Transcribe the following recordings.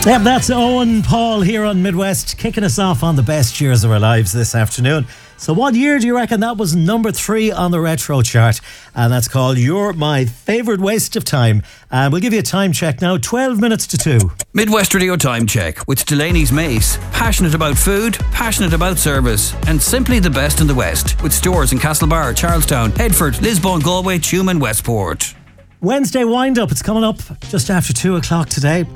Yep, that's Owen Paul here on Midwest, kicking us off on the best years of our lives this afternoon. So what year do you reckon that was number 3 on the retro chart? And that's called You're My Favourite Waste of Time. And we'll give you a time check now, 12 minutes to 2. Midwest Radio Time Check with Delaney's Mace. Passionate about food, passionate about service, and simply the best in the West. With stores in Castlebar, Charlestown, Headford, Lisbon, Galway, Tuam and Westport. Wednesday wind-up, it's coming up just after 2 o'clock today.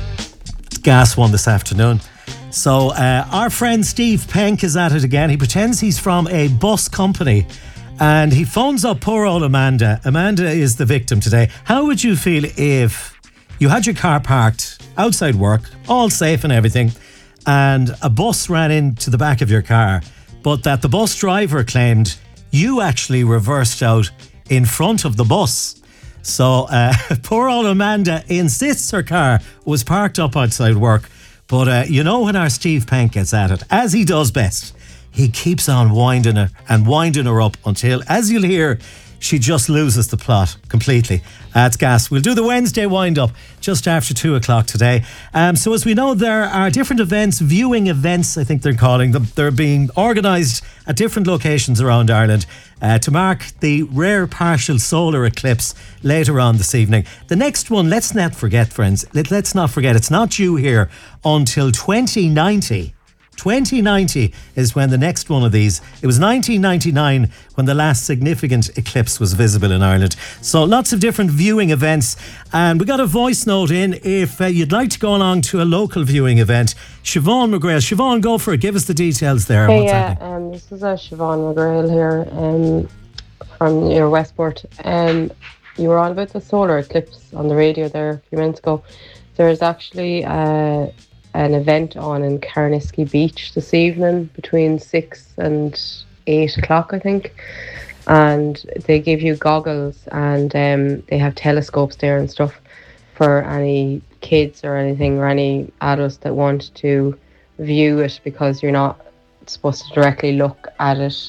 Gas one this afternoon. So our friend Steve Penk is at it again. He pretends he's from a bus company and he phones up poor old Amanda. Amanda is the victim today. How would you feel if you had your car parked outside work, all safe and everything, and a bus ran into the back of your car, but that the bus driver claimed you actually reversed out in front of the bus? So poor old Amanda insists her car was parked up outside work. But you know when our Steve Penk gets at it, as he does best, he keeps on winding her up until, as you'll hear, she just loses the plot completely. It's gas. We'll do the Wednesday wind-up just after 2 o'clock today. So as we know, there are different events, viewing events, I think they're calling them. They're being organised at different locations around Ireland to mark the rare partial solar eclipse later on this evening. The next one, let's not forget, friends, let's not forget, it's not due here until 2090. 2090 is when the next one of these. It was 1999 when the last significant eclipse was visible in Ireland. So lots of different viewing events, and we got a voice note in if you'd like to go along to a local viewing event. Siobhan McGrail. Siobhan, go for it. Give us the details there. Hey, this is Siobhan McGrail here from near Westport. You were on about the solar eclipse on the radio there a few minutes ago. There's actually an event on in Carnisky Beach this evening between 6 and 8 o'clock, I think. And they give you goggles and they have telescopes there and stuff for any kids or anything or any adults that want to view it, because you're not supposed to directly look at it.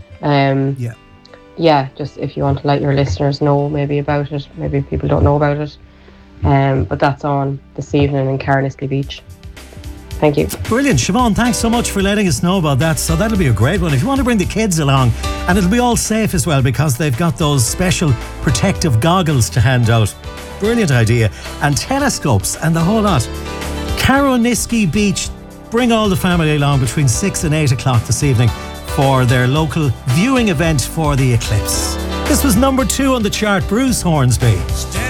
Yeah, just if you want to let your listeners know maybe about it. Maybe people don't know about it. But that's on this evening in Carnisky Beach. Thank you. Brilliant. Siobhan, thanks so much for letting us know about that. So that'll be a great one if you want to bring the kids along, and it'll be all safe as well because they've got those special protective goggles to hand out. Brilliant idea. And telescopes and the whole lot. Carnisky Beach, bring all the family along between 6 and 8 o'clock this evening for their local viewing event for the eclipse. This was number 2 on the chart, Bruce Hornsby.